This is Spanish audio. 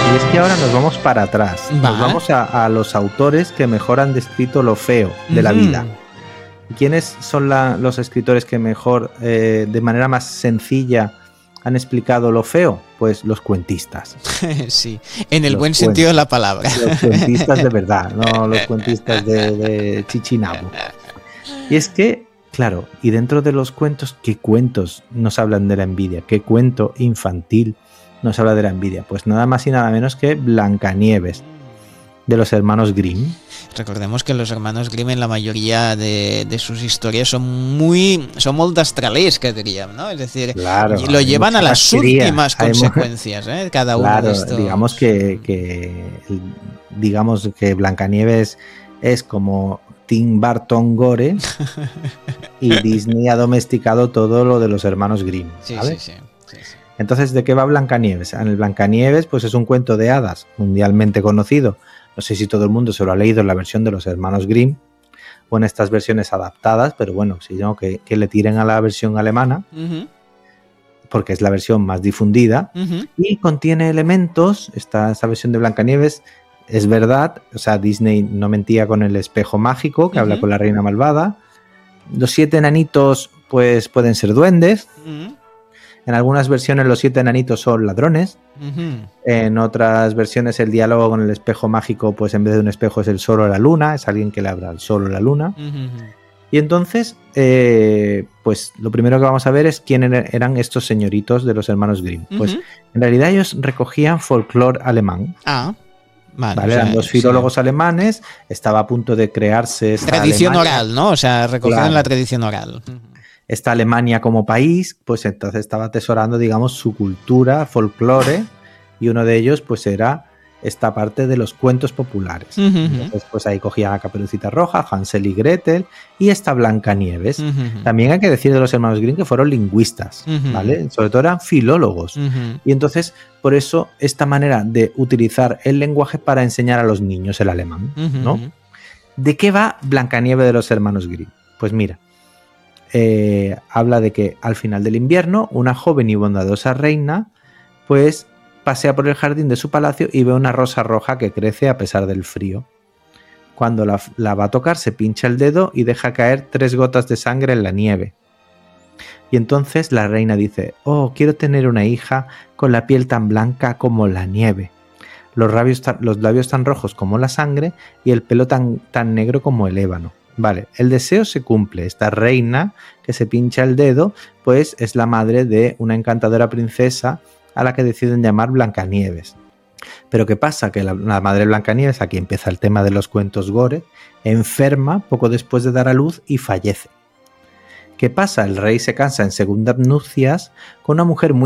Y es que ahora nos vamos para atrás. Nos vamos a los autores que mejor han descrito lo feo de la vida. ¿Quiénes son los escritores que mejor, de manera más sencilla, han explicado lo feo? Pues los cuentistas. Sí, en el buen sentido de la palabra. Los cuentistas de verdad, no los cuentistas de Chichinabo. Y es que, claro, y dentro de los cuentos, ¿qué cuentos nos hablan de la envidia? ¿Qué cuento infantil nos habla de la envidia? Pues nada más y nada menos que Blancanieves, de los hermanos Grimm. Recordemos que los hermanos Grimm en la mayoría de sus historias son muy astrales, que dirían, ¿no? Es decir, claro, lo llevan a las últimas consecuencias, cada uno de estos. Digamos que Blancanieves es como Tim Burton Gore y Disney ha domesticado todo lo de los hermanos Grimm, ¿sabes? Sí. Entonces, ¿de qué va Blancanieves? En el Blancanieves, pues es un cuento de hadas mundialmente conocido. No sé si todo el mundo se lo ha leído en la versión de los hermanos Grimm o en estas versiones adaptadas, pero bueno, si no, que le tiren a la versión alemana, porque es la versión más difundida, y contiene elementos, esta versión de Blancanieves, es verdad, o sea, Disney no mentía con el espejo mágico que habla con la reina malvada. Los 7 enanitos, pues pueden ser duendes. En algunas versiones los 7 enanitos son ladrones. En otras versiones el diálogo con el espejo mágico, pues en vez de un espejo es el sol o la luna, es alguien que le habla al sol o la luna. Y entonces, pues lo primero que vamos a ver es quién eran estos señoritos de los hermanos Grimm. Pues en realidad ellos recogían folclore alemán. Vale, eran dos filólogos alemanes, estaba a punto de crearse esta tradición Alemania, oral, ¿no? O sea, recogieron la tradición oral. Esta Alemania como país, pues entonces estaba atesorando, digamos, su cultura, folclore, y uno de ellos, pues era esta parte de los cuentos populares. Entonces, pues ahí cogían a Caperucita Roja, Hansel y Gretel, y esta Blancanieves. También hay que decir de los hermanos Grimm que fueron lingüistas, ¿vale? Sobre todo eran filólogos. Y entonces, por eso, esta manera de utilizar el lenguaje para enseñar a los niños el alemán, ¿no? ¿De qué va Blancanieves de los hermanos Grimm? Pues mira, habla de que al final del invierno, una joven y bondadosa reina, pues pasea por el jardín de su palacio y ve una rosa roja que crece a pesar del frío. Cuando la va a tocar, se pincha el dedo y deja caer 3 gotas de sangre en la nieve. Y entonces la reina dice: oh, quiero tener una hija con la piel tan blanca como la nieve, los labios tan rojos como la sangre y el pelo tan negro como el ébano. Vale, el deseo se cumple. Esta reina que se pincha el dedo, pues es la madre de una encantadora princesa a la que deciden llamar Blancanieves. Pero ¿qué pasa? Que la madre Blancanieves, aquí empieza el tema de los cuentos gore, enferma poco después de dar a luz y fallece. ¿Qué pasa? El rey se casa en segundas nupcias con una mujer muy